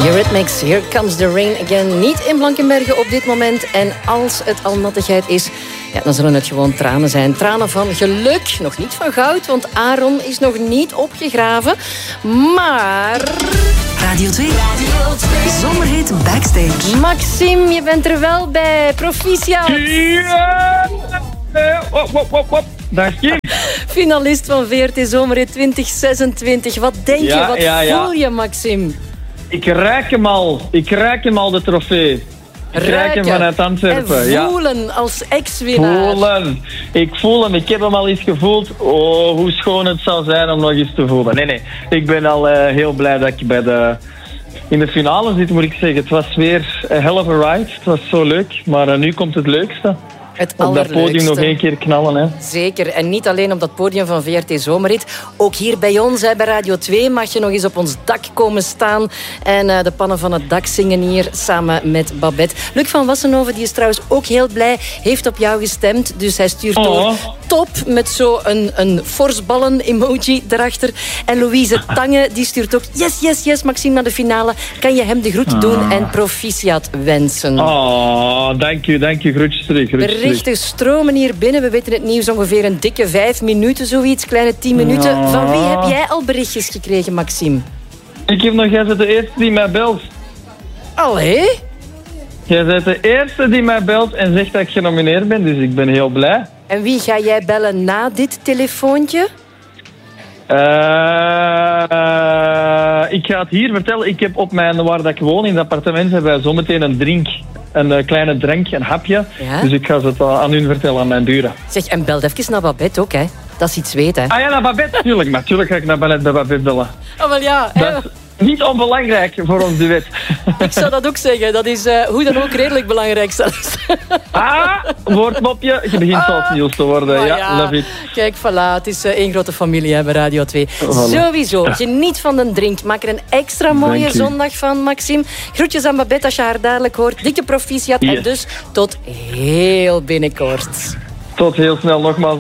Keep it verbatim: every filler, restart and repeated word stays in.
Eurythmics, Here Comes the Rain Again. Niet in Blankenberge op dit moment. En als het al nattigheid is, ja, dan zullen het gewoon tranen zijn. Tranen van geluk, nog niet van goud, want Aaron is nog niet opgegraven. Maar... Radio twee, Radio twee. Zomerhit Backstage. Maxime, je bent er wel bij. Proficiat. Ja! Wop, wop, wop, wop. Dag Kim. Finalist van V R T Zomerhit twintig zesentwintig. Wat denk je, Ja, wat ja, ja. voel je, Maxime? Ik ruik hem al. Ik ruik hem al, de trofee. Ik ruik hem vanuit Antwerpen. En voelen ja. als ex-winnaar. Voelen. Ik voel hem. Ik heb hem al eens gevoeld. Oh, hoe schoon het zou zijn om nog eens te voelen. Nee, nee. Ik ben al uh, heel blij dat ik bij de... in de finale zit, moet ik zeggen. Het was weer een hell of a ride. Het was zo leuk. Maar uh, nu komt het leukste. Het op dat podium nog één keer knallen. Hè. Zeker. En niet alleen op dat podium van V R T Zomerhit. Ook hier bij ons, hè, bij Radio twee, mag je nog eens op ons dak komen staan. En uh, de pannen van het dak zingen hier samen met Babette. Luc van Wassenhoven, die is trouwens ook heel blij, heeft op jou gestemd. Dus hij stuurt oh. door top met zo een, een forsballen-emoji erachter. En Louise Tange, die stuurt ook yes, yes, yes, Maxime, naar de finale. Kan je hem de groet ah. doen en proficiat wensen? Oh, dank u, dank u. Groetjes terug. Groetjes Berichten stromen hier binnen. We weten het nieuws ongeveer een dikke vijf minuten, zoiets. Kleine tien minuten. Oh. Van wie heb jij al berichtjes gekregen, Maxime? Ik heb nog, jij bent de eerste die mij belt. Allee? Jij bent de eerste die mij belt en zegt dat ik genomineerd ben, dus ik ben heel blij. En wie ga jij bellen na dit telefoontje? Uh, uh, ik ga het hier vertellen. Ik heb op mijn, waar dat ik woon, in het appartement, hebben wij zometeen een drink. Een uh, kleine drank, een hapje. Ja? Dus ik ga het uh, aan u vertellen, aan mijn buren. Zeg, en bel even naar Babette ook, hè. Dat is iets weten, hè. Ah ja, naar Babette, natuurlijk. Maar natuurlijk ga ik naar Babette, bij Babette bellen. Oh, wel ja. Dat is niet onbelangrijk voor ons duet. Ik zou dat ook zeggen. Dat is uh, hoe dan ook redelijk belangrijk zelfs. Ah, woordmopje. Je begint ah, zelfs nieuws te worden. Ja, ja, love it. Kijk, voilà. Het is uh, één grote familie hè, bij Radio twee. Voilà. Sowieso. Geniet van de drink. Maak er een extra mooie zondag van, Maxime. Groetjes aan Babette als je haar dadelijk hoort. Dikke proficiat. Yes. En dus tot heel binnenkort. Tot heel snel nogmaals.